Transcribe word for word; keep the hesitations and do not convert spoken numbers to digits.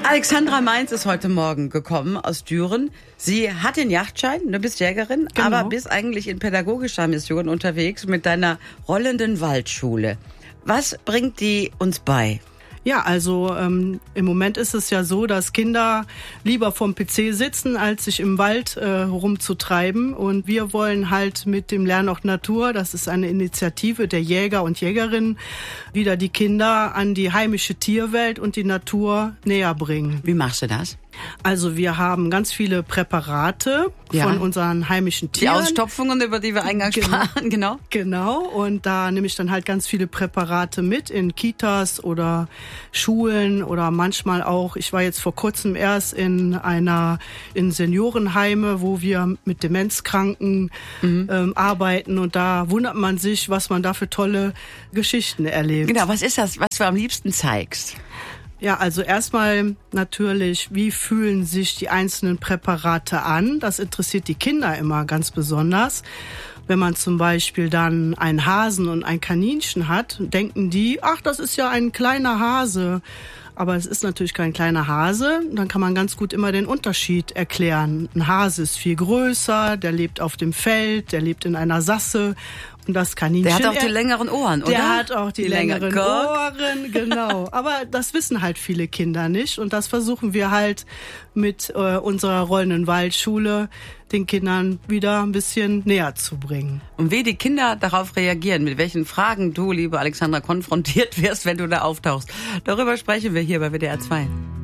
Alexandra Mainz ist heute Morgen gekommen aus Düren. Sie hat den Yachtschein, du bist Jägerin, Genau. aber bist eigentlich in pädagogischer Mission unterwegs mit deiner rollenden Waldschule. Was bringt die uns bei? Ja, also ähm, im Moment ist es ja so, dass Kinder lieber vorm P C sitzen, als sich im Wald äh, rumzutreiben. Und wir wollen halt mit dem Lernort Natur, das ist eine Initiative der Jäger und Jägerinnen, wieder die Kinder an die heimische Tierwelt und die Natur näher bringen. Wie machst du das? Also wir haben ganz viele Präparate Ja. von unseren heimischen Die Tieren. Ausstopfungen, über die wir eingangs Genau. sprachen, genau. Genau, und da nehme ich dann halt ganz viele Präparate mit in Kitas oder Schulen oder manchmal auch, ich war jetzt vor kurzem erst in einer, in Seniorenheime, wo wir mit Demenzkranken mhm. ähm, arbeiten, und da wundert man sich, was man da für tolle Geschichten erlebt. Genau, was ist das, was du am liebsten zeigst? Ja, also erstmal natürlich, wie fühlen sich die einzelnen Präparate an? Das interessiert die Kinder immer ganz besonders. Wenn man zum Beispiel dann einen Hasen und ein Kaninchen hat, denken die, ach, das ist ja ein kleiner Hase. Aber es ist natürlich kein kleiner Hase. Dann kann man ganz gut immer den Unterschied erklären. Ein Hase ist viel größer, der lebt auf dem Feld, der lebt in einer Sasse. Und das Kaninchen, Der hat auch die längeren Ohren, oder? Der hat auch die, die längeren länger- Ohren, genau. Aber das wissen halt viele Kinder nicht. Und das versuchen wir halt mit äh, unserer rollenden Waldschule den Kindern wieder ein bisschen näher zu bringen. Und wie die Kinder darauf reagieren, mit welchen Fragen du, liebe Alexandra, konfrontiert wirst, wenn du da auftauchst. Darüber sprechen wir hier bei W D R zwei.